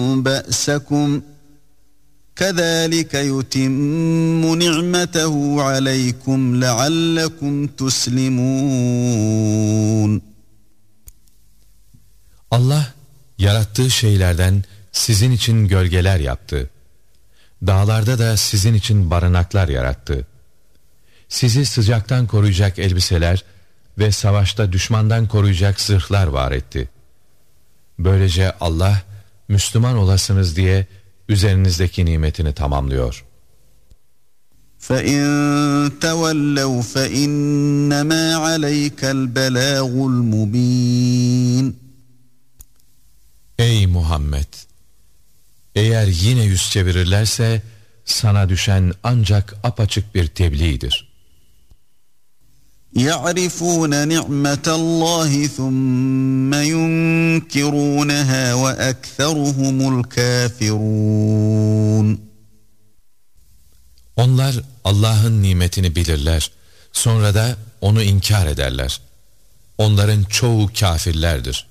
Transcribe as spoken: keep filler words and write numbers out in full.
بأسكم كذلك يتم نعمته عليكم لعلكم تسلمون. Allah yarattığı şeylerden sizin için gölgeler yaptı. Dağlarda da sizin için barınaklar yarattı. Sizi sıcaktan koruyacak elbiseler ve savaşta düşmandan koruyacak zırhlar var etti. Böylece Allah Müslüman olasınız diye üzerinizdeki nimetini tamamlıyor. فَاِنْ تَوَلَّوْا فَاِنَّمَا عَلَيْكَ الْبَلَاغُ الْمُب۪ينَ. Ey Muhammed! Eğer yine yüz çevirirlerse sana düşen ancak apaçık bir tebliğdir. يَعْرِفُونَ نِعْمَةَ اللّٰهِ ثُمَّ يُنْكِرُونَهَا وَأَكْثَرُهُمُ الْكَافِرُونَ. Onlar Allah'ın nimetini bilirler, sonra da onu inkar ederler. Onların çoğu kâfirlerdir.